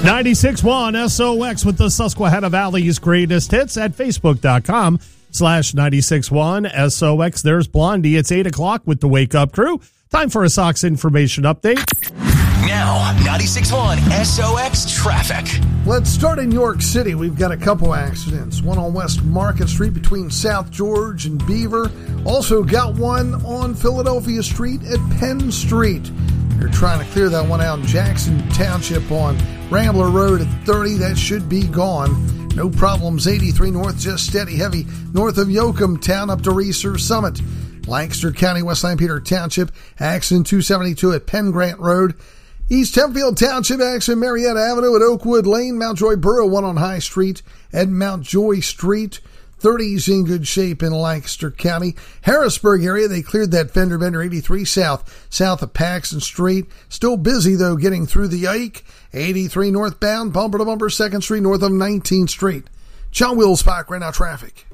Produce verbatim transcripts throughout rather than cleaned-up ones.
ninety-six point one S O X with the Susquehanna Valley's greatest hits at facebook.com slash 961 SOX. There's Blondie. It's eight o'clock with the Wake Up Crew. Time for a Sox information update. Now, ninety-six point one S O X traffic. Let's start in York City. We've got a couple accidents. One on West Market Street between South George and Beaver. Also got one on Philadelphia Street at Penn Street. They're trying to clear that one out in Jackson Township on Rambler Road at thirty. That should be gone. No problems. eighty-three North, just steady heavy north of Yoakum Town up to Reeser Summit. Lancaster County, West Lampeter Township, accident two seventy-two at Penn Grant Road. East Hempfield Township, accident Marietta Avenue at Oakwood Lane. Mount Joy Borough, one on High Street at Mount Joy Street. thirty's in good shape in Lancaster County. Harrisburg area, they cleared that fender bender eighty-three south, south of Paxson Street. Still busy, though, getting through the Ike. eighty-three northbound, bumper to bumper, second Street north of nineteenth Street. John Wills Park, right now traffic.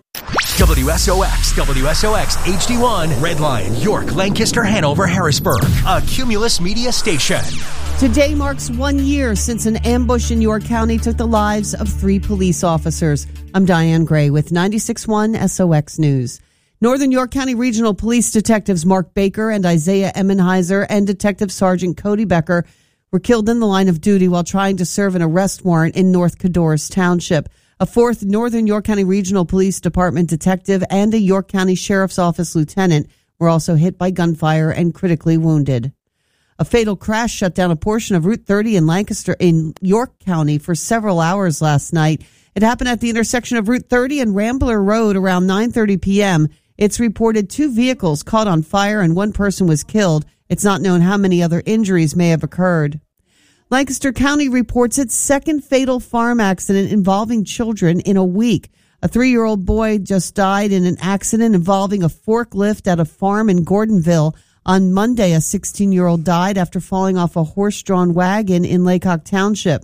W S O X, W S O X, H D one, Red Line, York, Lancaster, Hanover, Harrisburg, a Cumulus Media station. Today marks one year since an ambush in York County took the lives of three police officers. I'm Diane Gray with ninety-six point one S O X News. Northern York County Regional Police Detectives Mark Baker and Isaiah Emmenheiser and Detective Sergeant Cody Becker were killed in the line of duty while trying to serve an arrest warrant in North Codorus Township. A fourth Northern York County Regional Police Department detective and a York County Sheriff's Office lieutenant were also hit by gunfire and critically wounded. A fatal crash shut down a portion of Route thirty in Lancaster in York County for several hours last night. It happened at the intersection of Route thirty and Rambler Road around nine thirty p.m. It's reported two vehicles caught on fire and one person was killed. It's not known how many other injuries may have occurred. Lancaster County reports its second fatal farm accident involving children in a week. A three-year-old boy just died in an accident involving a forklift at a farm in Gordonville. On Monday, a sixteen-year-old died after falling off a horse-drawn wagon in Laycock Township.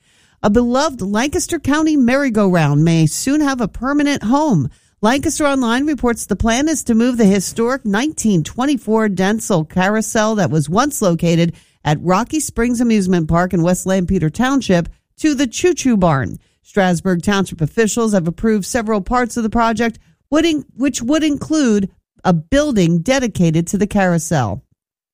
A beloved Lancaster County merry-go-round may soon have a permanent home. Lancaster Online reports the plan is to move the historic nineteen twenty-four Denzel Carousel that was once located at Rocky Springs Amusement Park in West Lampeter Township to the Choo Choo Barn. Strasburg Township officials have approved several parts of the project, which would include a building dedicated to the carousel.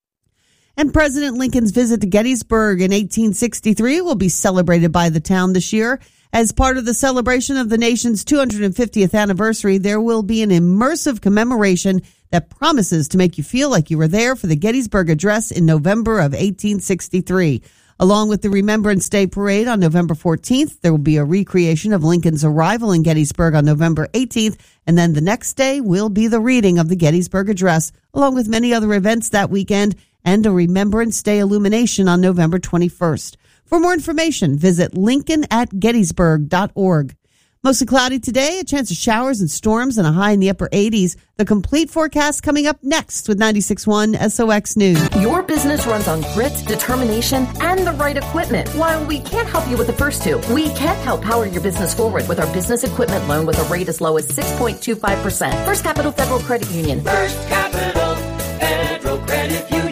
And President Lincoln's visit to Gettysburg in eighteen sixty-three will be celebrated by the town this year. As part of the celebration of the nation's two hundred fiftieth anniversary, there will be an immersive commemoration that promises to make you feel like you were there for the Gettysburg Address in November of eighteen sixty-three. Along with the Remembrance Day Parade on November fourteenth, there will be a recreation of Lincoln's arrival in Gettysburg on November eighteenth, and then the next day will be the reading of the Gettysburg Address, along with many other events that weekend, and a Remembrance Day illumination on November twenty-first. For more information, visit lincoln at gettysburg dot org. Mostly cloudy today, a chance of showers and storms and a high in the upper eighties. The complete forecast coming up next with ninety-six point one S O X News. Your business runs on grit, determination, and the right equipment. While we can't help you with the first two, we can help power your business forward with our business equipment loan with a rate as low as six point two five percent. First Capital Federal Credit Union. First Capital Federal Credit Union.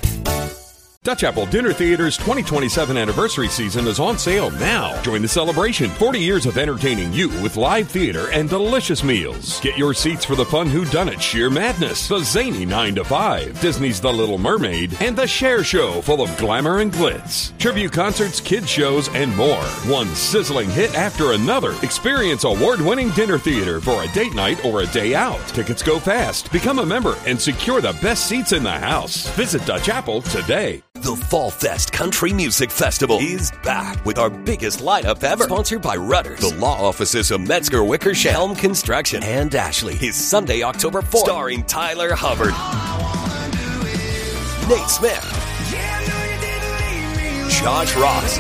Dutch Apple Dinner Theater's twenty twenty-seven anniversary season is on sale now. Join the celebration. forty years of entertaining you with live theater and delicious meals. Get your seats for the fun whodunit Sheer Madness, the zany nine to five, Disney's The Little Mermaid, and the Cher Show full of glamour and glitz. Tribute concerts, kids shows, and more. One sizzling hit after another. Experience award-winning dinner theater for a date night or a day out. Tickets go fast. Become a member and secure the best seats in the house. Visit Dutch Apple today. The Fall Fest Country Music Festival is back with our biggest lineup ever. Sponsored by Rudders, the law offices of Metzger Wickersham, Elm Construction, and Ashley. Is Sunday, October fourth. Starring Tyler Hubbard, Nate Smith, Josh Ross,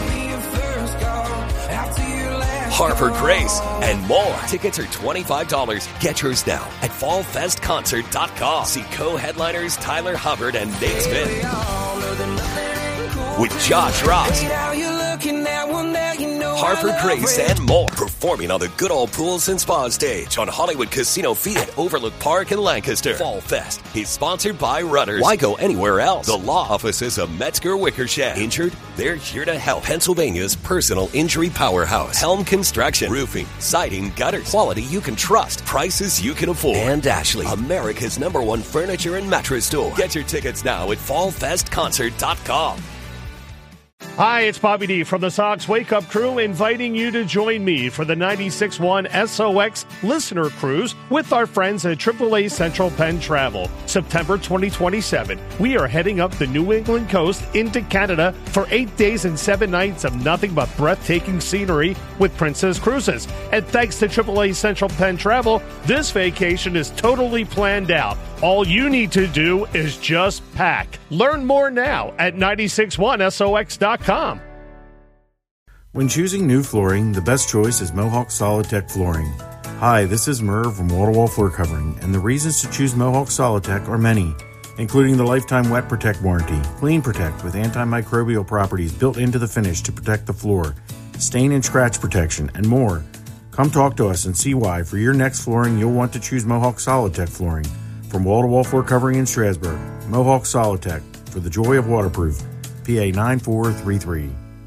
Harper Grace, and more. Tickets are twenty-five dollars. Get yours now at fall fest concert dot com. See co-headliners Tyler Hubbard and Nate Smith with Josh Ross, Harvard Grace, and more. Performing on the good old pools and spa stage on Hollywood Casino Field at Overlook Park in Lancaster. Fall Fest is sponsored by Rudders. Why go anywhere else? The law offices of Metzger Wickersham. Injured? They're here to help. Pennsylvania's personal injury powerhouse. Helm Construction. Roofing, siding, gutters. Quality you can trust. Prices you can afford. And Ashley, America's number one furniture and mattress store. Get your tickets now at fall fest concert dot com. Hi, it's Bobby D from the Sox Wake Up Crew, inviting you to join me for the ninety-six point one S O X Listener Cruise with our friends at triple A Central Penn Travel. September twenty twenty-seven, we are heading up the New England coast into Canada for eight days and seven nights of nothing but breathtaking scenery with Princess Cruises. And thanks to triple A Central Penn Travel, this vacation is totally planned out. All you need to do is just pack. Learn more now at ninety-six point one S O X dot com. When choosing new flooring, the best choice is Mohawk Solidtech Flooring. Hi, this is Merv from Wall to Wall Floor Covering, and the reasons to choose Mohawk Solidtech are many, including the lifetime Wet Protect warranty, Clean Protect with antimicrobial properties built into the finish to protect the floor, stain and scratch protection, and more. Come talk to us and see why for your next flooring you'll want to choose Mohawk Solidtech Flooring. From Wall to Wall Floor Covering in Strasburg, Mohawk Solidtech for the joy of waterproof. P A nine four three three.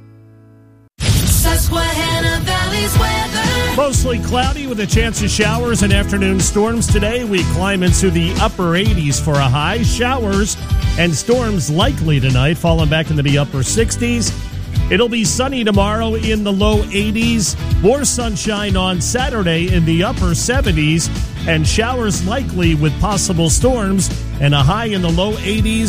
Susquehanna Valley's weather. Mostly cloudy with a chance of showers and afternoon storms today. We climb into the upper eighties for a high. Showers and storms likely tonight, falling back into the upper sixties. It'll be sunny tomorrow in the low eighties. More sunshine on Saturday in the upper seventies. And showers likely with possible storms and a high in the low eighties.